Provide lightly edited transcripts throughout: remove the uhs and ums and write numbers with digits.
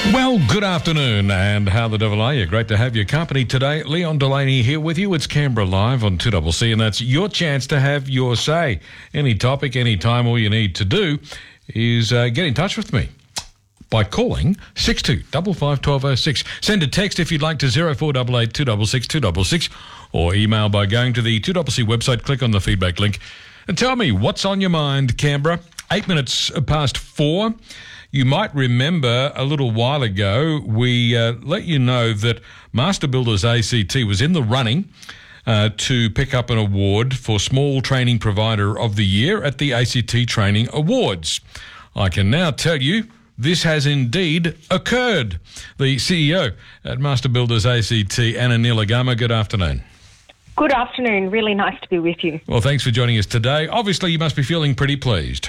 Well, good afternoon, and how the devil are you? Great to have your company today. Leon Delaney here with you. It's Canberra Live on 2CC, and that's your chance to have your say. Any topic, any time, all you need to do is get in touch with me by calling 62551206. Send a text if you'd like to 0488 266 266, or email by going to the 2CC website, click on the feedback link, and tell me what's on your mind, Canberra. 8 minutes past 4. You might remember a little while ago we let you know that Master Builders ACT was in the running to pick up an award for Small Training Provider of the Year at the ACT Training Awards. I can now tell you this has indeed occurred. The CEO at Master Builders ACT, Anna Nilagama, good afternoon. Good afternoon. Really nice to be with you. Well, thanks for joining us today. Obviously, you must be feeling pretty pleased.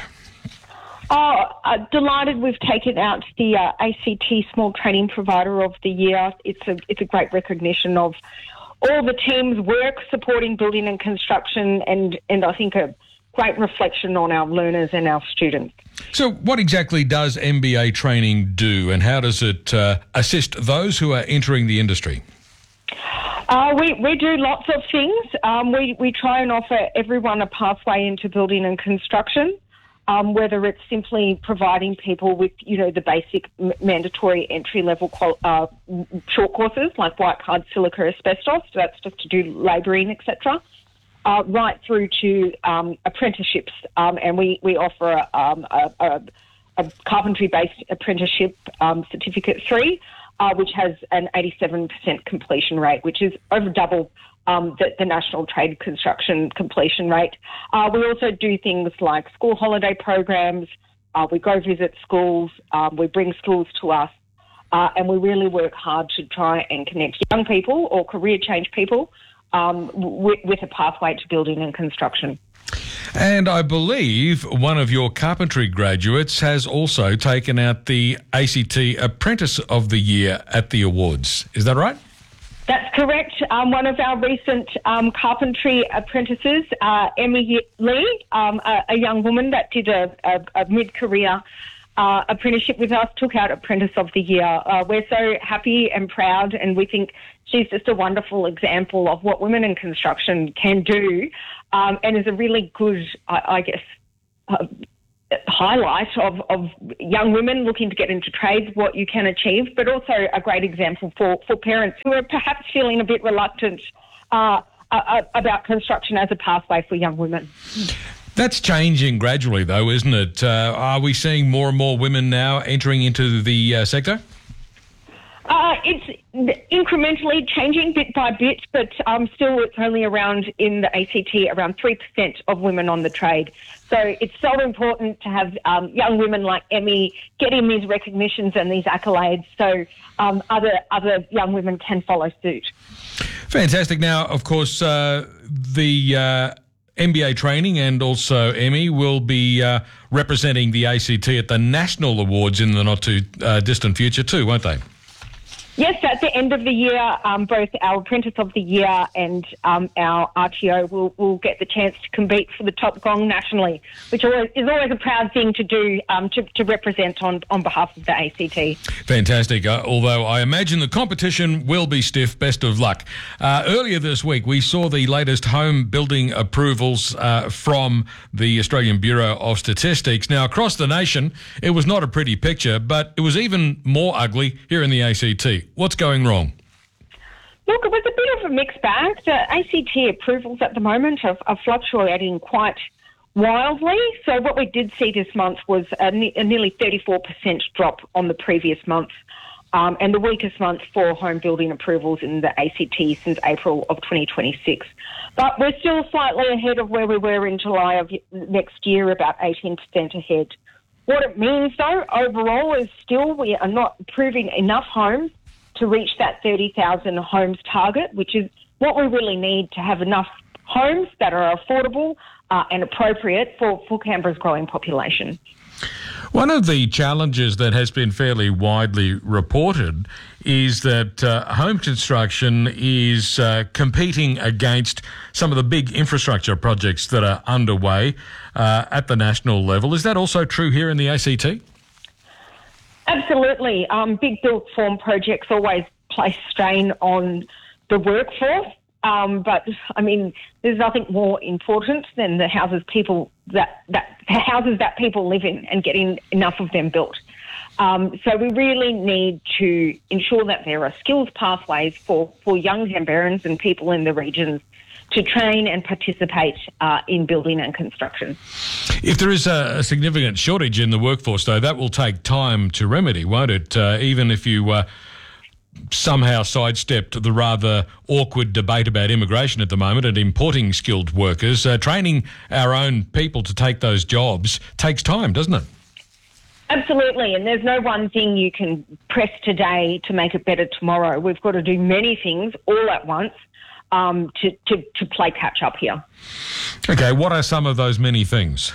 Delighted we've taken out the ACT Small Training Provider of the Year. It's a great recognition of all the team's work supporting building and construction, and I think a great reflection on our learners and our students. So what exactly does MBA training do, and how does it assist those who are entering the industry? We do lots of things. We try and offer everyone a pathway into building and construction. Whether it's simply providing people with, the basic mandatory entry-level short courses like white card, silica, asbestos, so that's just to do labouring, etc., right through to apprenticeships. And we offer a carpentry-based apprenticeship, Certificate 3, which has an 87% completion rate, which is over double the national trade construction completion rate. We also do things like school holiday programs. We go visit schools. We bring schools to us. And we really work hard to try and connect young people or career change people with a pathway to building and construction. And I believe one of your carpentry graduates has also taken out the ACT Apprentice of the Year at the awards. Is that right? That's correct. One of our recent carpentry apprentices, Emmy Lee, a young woman that did a mid-career apprenticeship with us, took out Apprentice of the Year. We're so happy and proud, and we think she's just a wonderful example of what women in construction can do, and is a really good, highlight of young women looking to get into trades, what you can achieve, but also a great example for parents who are perhaps feeling a bit reluctant about construction as a pathway for young women. That's changing gradually, though, isn't it? Are we seeing more and more women now entering into the sector? It's incrementally changing bit by bit, but still it's only around, in the ACT, around 3% of women on the trade. So it's so important to have young women like Emmy getting these recognitions and these accolades, so other young women can follow suit. Fantastic. Now, of course, the MBA training and also Emmy will be representing the ACT at the National Awards in the not-too-distant future too, won't they? Yes, at the end of the year, both our Apprentice of the Year and our RTO will get the chance to compete for the top gong nationally, which is always a proud thing to do, to represent on behalf of the ACT. Fantastic. Although I imagine the competition will be stiff. Best of luck. Earlier this week, we saw the latest home building approvals from the Australian Bureau of Statistics. Now, across the nation, it was not a pretty picture, but it was even more ugly here in the ACT. What's going wrong? Look, it was a bit of a mixed bag. The ACT approvals at the moment are fluctuating quite wildly. So what we did see this month was a nearly 34% drop on the previous month, and the weakest month for home building approvals in the ACT since April of 2026. But we're still slightly ahead of where we were in July of next year, about 18% ahead. What it means, though, overall, is still we are not approving enough homes to reach that 30,000 homes target, which is what we really need to have enough homes that are affordable and appropriate for Canberra's growing population. One of the challenges that has been fairly widely reported is that home construction is competing against some of the big infrastructure projects that are underway at the national level. Is that also true here in the ACT? Absolutely. Big built form projects always place strain on the workforce. But I mean, there's nothing more important than the houses that people live in and getting enough of them built. So we really need to ensure that there are skills pathways for young Canberrans and people in the regions to train and participate in building and construction. If there is a significant shortage in the workforce, though, that will take time to remedy, won't it? Even if you somehow sidestepped the rather awkward debate about immigration at the moment and importing skilled workers, training our own people to take those jobs takes time, doesn't it? Absolutely, and there's no one thing you can press today to make it better tomorrow. We've got to do many things all at once to play catch up here. Okay, what are some of those many things?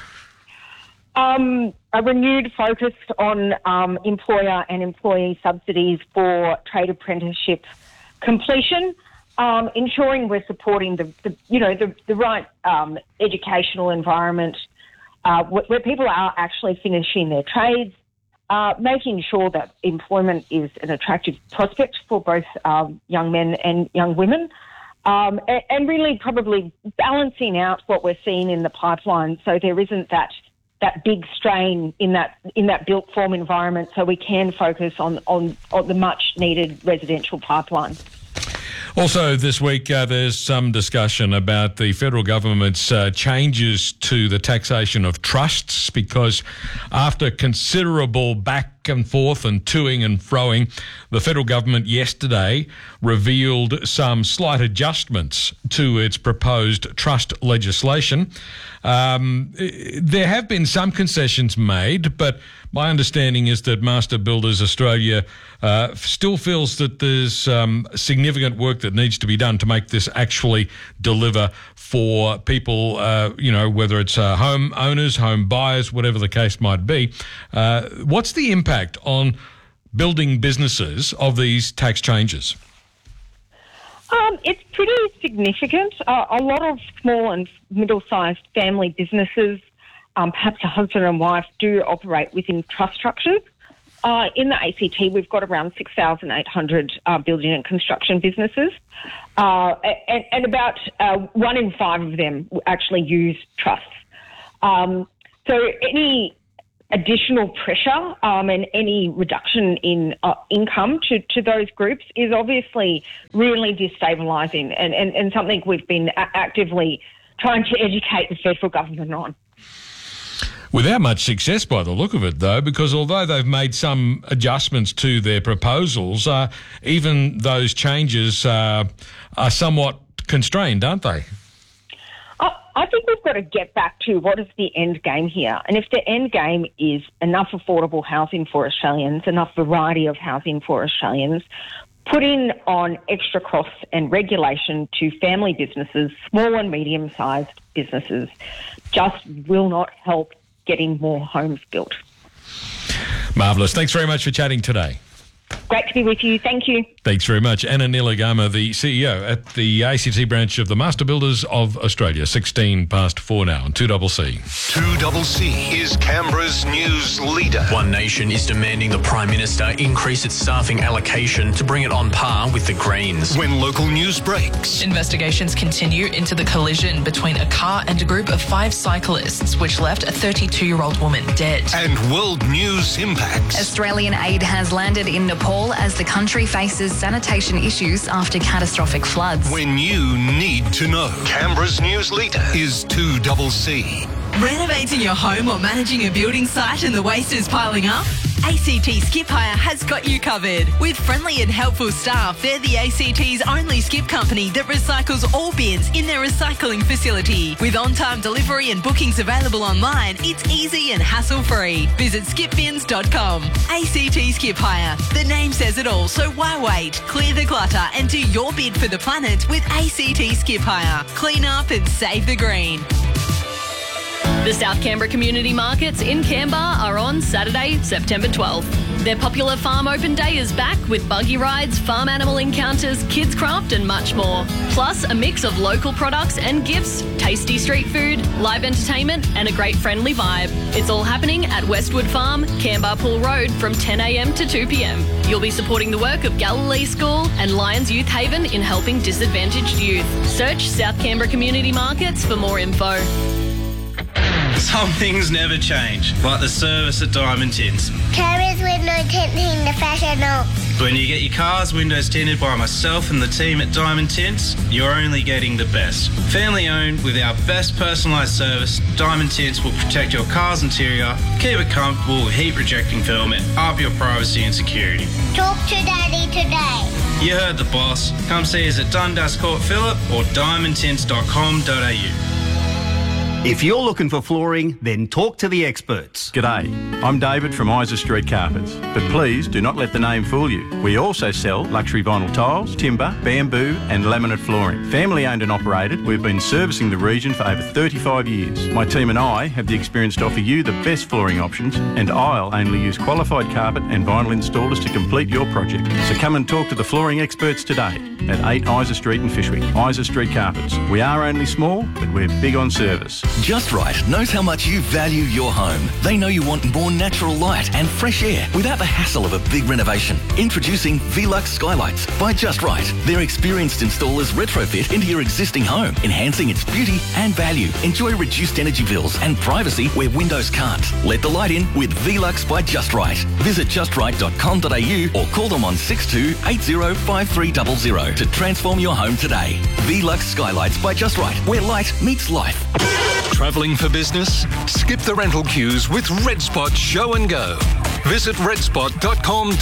A renewed focus on employer and employee subsidies for trade apprenticeship completion, ensuring we're supporting the right educational environment where people are actually finishing their trades, making sure that employment is an attractive prospect for both young men and young women, and really probably balancing out what we're seeing in the pipeline so there isn't that big strain in that built form environment, so we can focus on the much needed residential pipeline. Also this week there's some discussion about the federal government's changes to the taxation of trusts, because after considerable back and forth and toing and froing, the federal government yesterday revealed some slight adjustments to its proposed trust legislation. There have been some concessions made, but my understanding is that Master Builders Australia still feels that there's significant work that needs to be done to make this actually deliver for people, whether it's home owners, home buyers, whatever the case might be. What's the impact on building businesses of these tax changes? It's pretty significant. A lot of small and middle-sized family businesses, perhaps a husband and wife, do operate within trust structures. In the ACT, we've got around 6,800 building and construction businesses, and about 1 in 5 of them actually use trusts. So any additional pressure and any reduction in income to those groups is obviously really destabilising and something we've been actively trying to educate the federal government on. Without much success by the look of it, though, because although they've made some adjustments to their proposals, even those changes are somewhat constrained, aren't they? I think we've got to get back to what is the end game here. And if the end game is enough affordable housing for Australians, enough variety of housing for Australians, putting on extra costs and regulation to family businesses, small and medium-sized businesses, just will not help getting more homes built. Marvellous. Thanks very much for chatting today. Great to be with you. Thank you. Thanks very much. Anna Nilagama, the CEO at the ACT branch of the Master Builders of Australia. 4 now on 2CC. 2CC is Canberra's news leader. One Nation is demanding the Prime Minister increase its staffing allocation to bring it on par with the Greens. When local news breaks. Investigations continue into the collision between a car and a group of 5 cyclists, which left a 32-year-old woman dead. And world news impacts. Australian aid has landed in Nepal as the country faces sanitation issues after catastrophic floods. When you need to know. Canberra's news leader is 2CC. Renovating your home or managing a building site and the waste is piling up? ACT Skip Hire has got you covered. With friendly and helpful staff, they're the ACT's only skip company that recycles all bins in their recycling facility. With on-time delivery and bookings available online, it's easy and hassle-free. Visit skipbins.com. ACT Skip Hire. The name says it all, so why wait? Clear the clutter and do your bid for the planet with ACT Skip Hire. Clean up and save the green. The South Canberra Community Markets in Canberra are on Saturday, September 12th. Their popular farm open day is back with buggy rides, farm animal encounters, kids craft and much more. Plus a mix of local products and gifts, tasty street food, live entertainment and a great friendly vibe. It's all happening at Westwood Farm, Canberra Pool Road from 10 a.m. to 2 p.m. You'll be supporting the work of Galilee School and Lions Youth Haven in helping disadvantaged youth. Search South Canberra Community Markets for more info. Some things never change, like the service at Diamond Tints. Carriers window tinting the professional. When you get your car's windows tinted by myself and the team at Diamond Tints, you're only getting the best. Family owned with our best personalised service, Diamond Tints will protect your car's interior, keep it comfortable with heat rejecting film and up your privacy and security. Talk to Daddy today. You heard the boss. Come see us at Dundas Court Phillip or diamondtints.com.au. If you're looking for flooring, then talk to the experts. G'day, I'm David from Isa Street Carpets, but please do not let the name fool you. We also sell luxury vinyl tiles, timber, bamboo and laminate flooring. Family owned and operated, we've been servicing the region for over 35 years. My team and I have the experience to offer you the best flooring options, and I'll only use qualified carpet and vinyl installers to complete your project. So come and talk to the flooring experts today at 8 Isa Street in Fishwick. Isa Street Carpets. We are only small, but we're big on service. Just Right knows how much you value your home. They know you want more natural light and fresh air without the hassle of a big renovation. Introducing Velux Skylights by Just Right. Their experienced installers retrofit into your existing home, enhancing its beauty and value. Enjoy reduced energy bills and privacy where windows can't. Let the light in with Velux by Just Right. Visit justright.com.au or call them on 62 80 5300 to transform your home today. Velux Skylights by Just Right, where light meets life. Travelling for business? Skip the rental queues with Red Spot Show and Go. Visit redspot.com.au.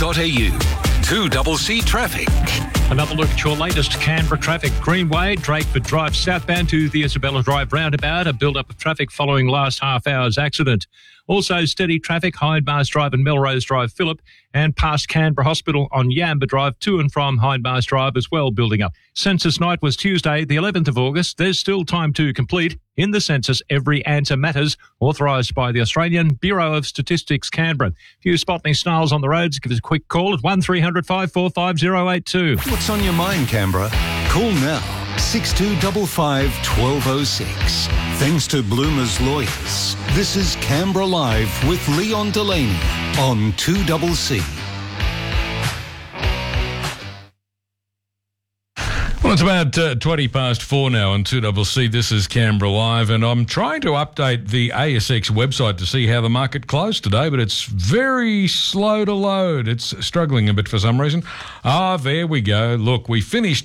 2CC Traffic. Another look at your latest Canberra traffic. Greenway, Drakeford Drive southbound to the Isabella Drive roundabout. A build-up of traffic following last half hour's accident. Also steady traffic, Hindmarsh Drive and Melrose Drive, Phillip, and past Canberra Hospital on Yamba Drive to and from Hindmarsh Drive as well, building up. Census night was Tuesday, the 11th of August. There's still time to complete. In the census, every answer matters, authorised by the Australian Bureau of Statistics, Canberra. If you spot any snarls on the roads, give us a quick call at 1300 545 082. What's on your mind, Canberra? Call now. 6255 1206. Thanks to Bloomer's Lawyers. This is Canberra Live with Leon Delaney on 2CC. Well, it's about 20 past 4 now on 2CC. This is Canberra Live, and I'm trying to update the ASX website to see how the market closed today, but it's very slow to load. It's struggling a bit for some reason. There we go. Look, we finished